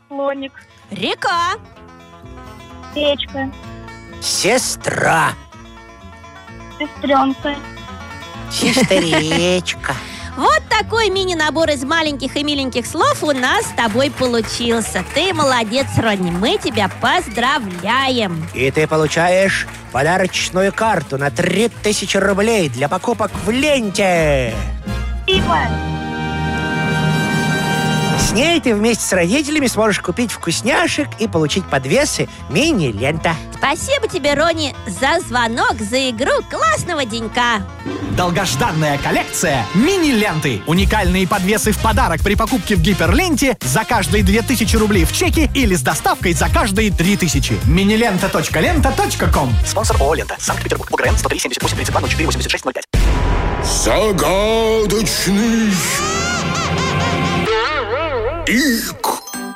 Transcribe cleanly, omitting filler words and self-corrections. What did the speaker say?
Слоник. Река. Речка. Сестра. Сестренка. Сестричка. Вот такой мини-набор из маленьких и миленьких слов у нас с тобой получился. Ты молодец, Ронни, мы тебя поздравляем. И ты получаешь подарочную карту на 3000 рублей для покупок в ленте. Спасибо. С ней ты вместе с родителями сможешь купить вкусняшек и получить подвесы мини-лента. Спасибо тебе, Ронни, за звонок, за игру. Классного денька. Долгожданная коллекция мини-ленты. Уникальные подвесы в подарок при покупке в Гиперленте за каждые 2000 рублей в чеке или с доставкой за каждые 3000. Минилента.лента.ком. Спонсор ООО «Лента». Санкт-Петербург. УГРН 103 78 32 04 86 05. Загадочный.